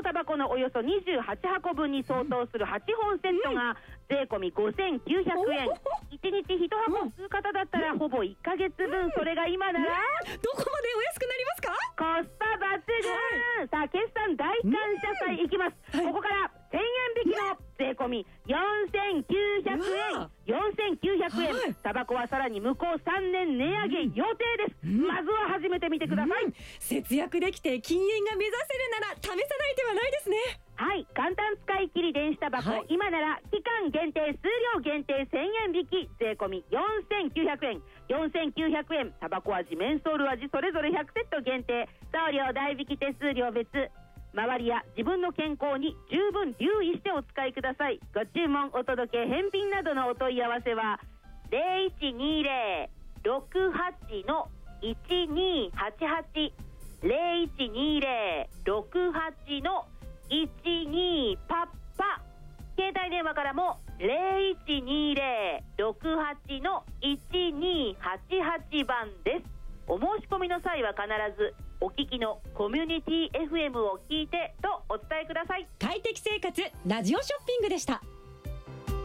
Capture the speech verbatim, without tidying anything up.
のタバコのおよそにじゅうはちはこぶんに相当するはちほんセットが税込みごせんきゅうひゃくえん、いちにちいちはこ吸う方だったらほぼいっかげつぶん、それが今ならどこまでお安くなりますか？ コスパ抜群、さあ決算大感謝祭いきます、ここからせんえん引きの税込みよんせんきゅうひゃくえん、よんせんきゅうひゃくえん、タバコはさらに向こうさんねん値上げ予定です、まずは始めてみてください、 節約できて禁煙が目指せるなら試さない手はないですね。 はい、簡単使い切り電子タバコ、はい、今なら期間限定、数量限定せんえん引き、税込みよんせんきゅうひゃくえん、よんせんきゅうひゃくえん、タバコ味、メンソール味それぞれひゃくセット限定、送料代引き手数料別、周りや自分の健康に十分留意してお使いください。ご注文、お届け、返品などのお問い合わせは ゼロいちにゼロ ろくはち のいちにはちはち ゼロいちにゼロ ろくはち のいちにパッパ、携帯電話からもゼロいちにゼロ ろくはち のいちにはちはちばんです。お申し込みの際は必ずお聞きのコミュニティ エフエム を聞いてとお伝えください。 快適生活ラジオショッピングでした。